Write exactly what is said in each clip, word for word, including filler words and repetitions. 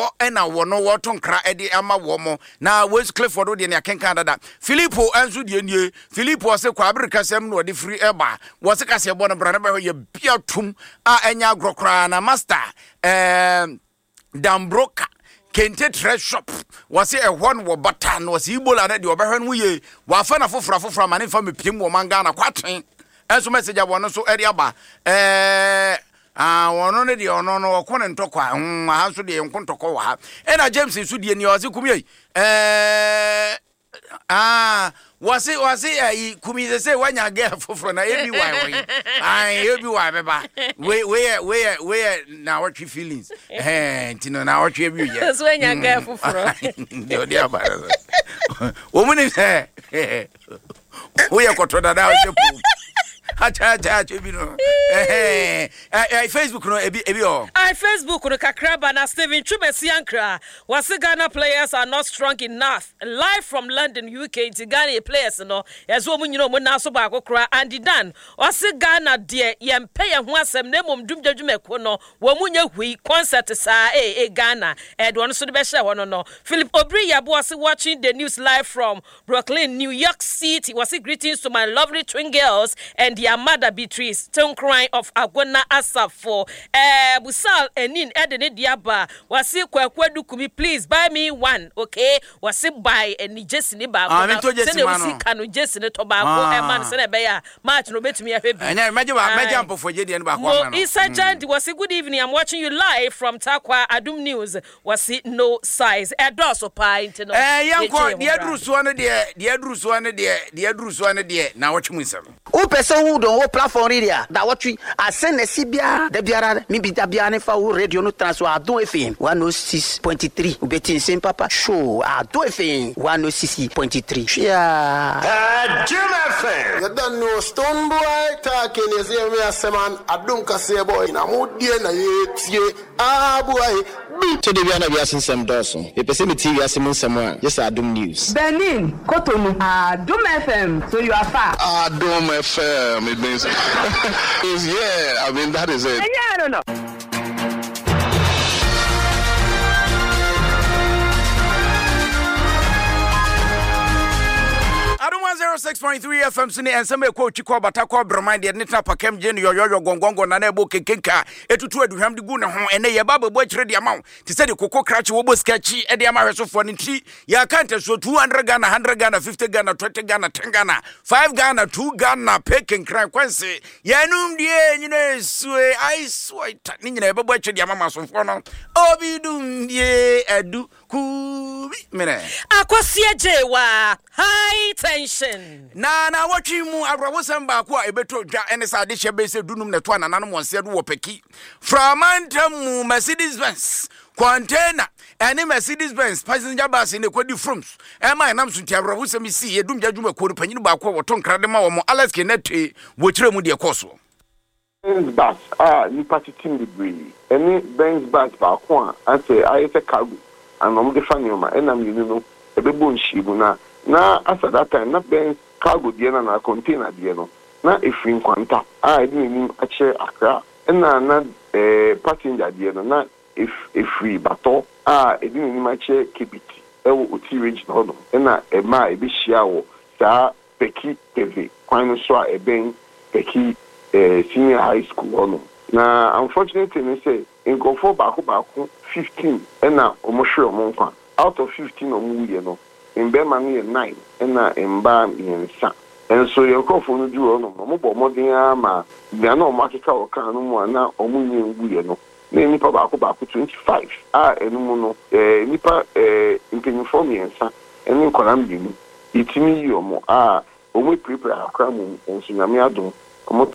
ho ena wo no wo to nkra e de ama wo mo na West Clifford de ne akenkan dada Filippo enso de nie Filippo se kwa America sem no de free eba wo se kase bo no bra na ba ye bia tum a enya agrokra na master eh Dambroka Kente Treasure Shop was a one wo batan was Ebola na de obehwe no ye wa fa na fofora fofora ma ne fa mepiem wo manga na kwaten enso message abo no so eri aba eh ah wono ne de ono no ko ne ntokwa hmm ha so de nkontokwa wa e na James su de ni o se kumi eh ah wasi wasi eh kumi ze se wanya ge foforo na ebi wa wo ah ebi wa beba we we we we na what feelings eh ntino na what ebi ye so wanya ge foforo de de aba wo mu ni se we ye kotoda da o se pu acha acha acha bi no eh eh Facebook no ebi ebi o I Facebook no kakraba na Steven Chumesiankra was Ghana players are not strong enough live from London U K to Ghana players no yeso mu nyino mu na so ba akokra Andy Dan was Ghana de yempe ye ho asem na mom dumdwadwumeko no wo mu nya hui concert sa eh eh Ghana eh do no so de be share wono no Philip Obri Yabo was watching the news live from Brooklyn New York City was greetings to my lovely twin girls and their mother Beatrice stone crying of Agona Asafo eh busal enin edene diaba wasi kwakwadu kumi please buy me one okay wasi buy eni jesi ni ba ko se ne usi kanu jesi ne to ba ko e man se ne be ya match no betumi ahwe bi enya meje ba meje ampofo je de ne ba ko ma no Isa Jandi wasi good evening I'm watching you live from Takwa Adum News wasi no size e do so pa intino eh yanko de aduru so ne de de aduru so ne de de aduru so ne de na watchmu nsem o person who don o platform area that what we ascend the Sibia de biara mi bi da bia ne fa wo radio no transfer Adon F M one oh six point three ubeti nsem papa show Adon F M one oh six point three yeah Jim F M you don't know Stone Boy talking is here me aseman Adum kase boy na mo die na ye tie ah boy to the biana bia sensem doso e pese me T V asem nsem a yes Adum News Benin Cotonou Adum F M so you are far Adum F M it means yeah I mean that is it yeah I don't know one oh six point three F M sini enseme ko chiko batako bremand de nita pakem je no yoyo gongongo na na ebo kekenka etutu aduham de gu ne ho ene ye baba bo kire de amaw ti se de kokko krachi wo bo skachi e de amahwesofo ne tri ya kanta so two hundred Ghana one hundred Ghana fifty Ghana twenty Ghana ten Ghana five Ghana two Ghana peken kran kwanse ya num die nyine sue ai soita ni nyine baba kire de amama sofo no obi dum die adu ku mene akosie jewa high tension na na watwi mu abrabosam ba ko a ebeto dwa ene sa de hye be se dunum ne to anana no monse do wopeki framantam mu Mercedes Benz container ene Mercedes Benz passenger bus ne kwadi frums e ma nam so ti abrabosam si edum djadwuma ko panyin ba ko woto nkrade ma wo mo Alex Kenete wo kire mu de koso Benz bus ah ni patitim libre ene Benz bus ba ko a ase ayese cargo anom de fanioma enam yinu no ebebo nshibu na na asa that time na Benz cargo die na na container die no na efin kwanta a edi nim ache akra na na eh passenger die no na if efri bato a edi nim ache kibiti ewo oti region no na e ma e bi hia wo sa Peki T V kwan so a eben Peki eh senior high school no na unfortunately me say in go for baako baako fifteen na omohwe omonkwa out of fifteen omuye no in Berman nine na emba yensa enso yenkofo no duro no mo bo modin ama bia na o makeka o kan no mu na omunye nguye no na nipa baako baako twenty-five a enum no eh nipa eh impenyfo yensa eni nkola mbinu itimi yomo a omo prepare akra mu enso nyame adom omo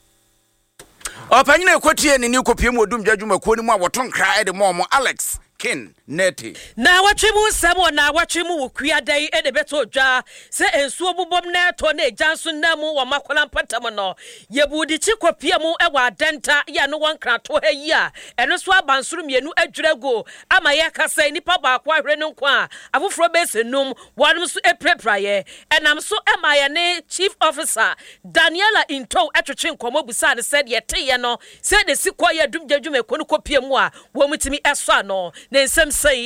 opanyina ekotie ni ni kopiem odum djadwuma ko ni mu a woton kra e de mo mo Alex Ken Neti na watwemu nsemo na watwemu wokuadai e de beto dwa se ensuo bubom na to na ejanso na mu wa makola mpatam no yebudi chikopia mu e wa denta ya no wankra to ha yi a eno so abansoro mienu adwirago ama ye kasa nipa ba akwa hwe no kwa afoforo besenum wanum so eprepraye enam so ema ye ne chief officer Daniela Into atwetwe nkomo busa ne said ye teye no se de sikwa ye dum djadwuma ko no kopia mu a wo mutimi eso ano na nsem sei